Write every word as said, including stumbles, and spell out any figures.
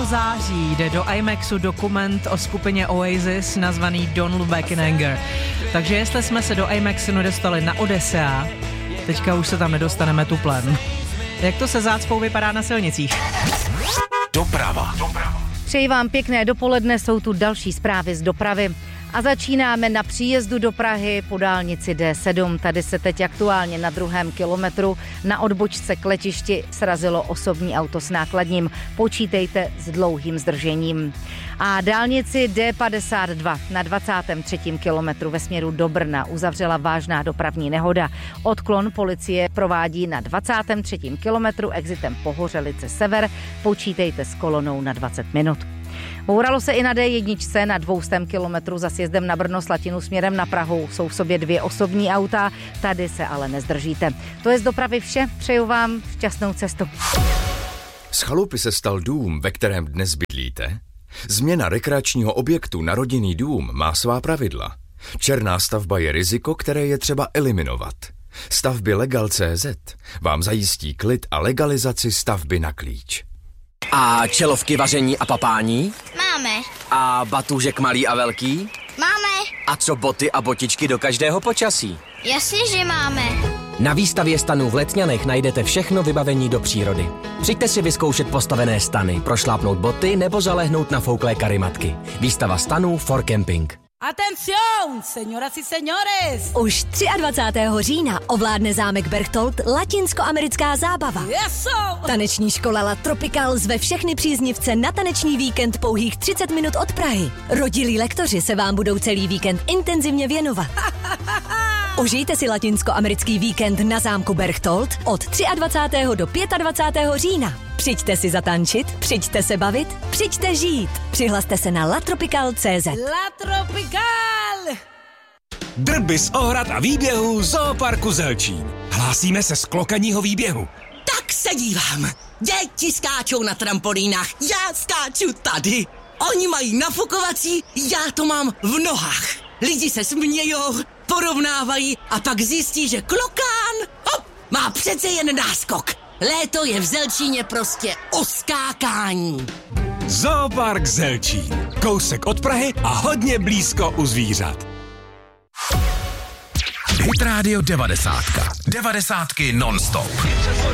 září jde do IMAXu dokument o skupině Oasis nazvaný Don't Look Back in Anger. Takže jestli jsme se do IMAXu nedostali na Odessea, teďka už se tam nedostaneme tuplem. Jak to se zácpou vypadá na silnicích? Doprava. Přeji vám pěkné dopoledne, jsou tu další zprávy z dopravy. A začínáme na příjezdu do Prahy po dálnici D sedm. Tady se teď aktuálně na druhém kilometru na odbočce k letišti srazilo osobní auto s nákladním. Počítejte s dlouhým zdržením. A dálnici D padesát dva na dvacátém třetím kilometru ve směru do Brna uzavřela vážná dopravní nehoda. Odklon policie provádí na dvacátém třetím kilometru exitem Pohořelice sever. Počítejte s kolonou na dvacet minut. Bouralo se i na D jedna na dvoustém kilometru za sjezdem na Brno Slatinu směrem na Prahu. Jsou v sobě dvě osobní auta, tady se ale nezdržíte. To je z dopravy vše, přeju vám šťastnou cestu. Z chalupy se stal dům, ve kterém dnes bydlíte? Změna rekreačního objektu na rodinný dům má svá pravidla. Černá stavba je riziko, které je třeba eliminovat. Stavby Legal tečka cé zet vám zajistí klid a legalizaci stavby na klíč. A čelovky vaření a papání? Máme. A batůžek malý a velký? Máme. A co boty a botičky do každého počasí? Jasně, že máme. Na výstavě stanů v Letňanech najdete všechno vybavení do přírody. Přijďte si vyzkoušet postavené stany, prošlápnout boty nebo zalehnout na fouklé karimatky. Výstava stanů for camping. Atención, señoras y señores! Už dvacátého třetího října ovládne zámek Berchtold latinskoamerická zábava. Yeso! Taneční škola La Tropical zve všechny příznivce na taneční víkend pouhých třicet minut od Prahy. Rodilí lektoři se vám budou celý víkend intenzivně věnovat. Užijte si latinskoamerický víkend na zámku Berchtold od dvacátého třetího do dvacátého pátého října. Přijďte si zatančit, přijďte se bavit, přijďte žít. Přihlaste se na latropical tečka cé zet. La Tropical! Drby z ohrad a výběhů Zooparku Zelčín. Hlásíme se z klokaního výběhu. Tak se dívám. Děti skáčou na trampolínách, já skáču tady. Oni mají nafukovací, já to mám v nohách. Lidi se smějou, porovnávají a pak zjistí, že klokán hop, má přece jen náskok. Léto je v Zelčíně prostě o skákání. Zoopark Zelčín. Kousek od Prahy a hodně blízko u zvířat. Hit Radio devadesát. Devadesátky non-stop.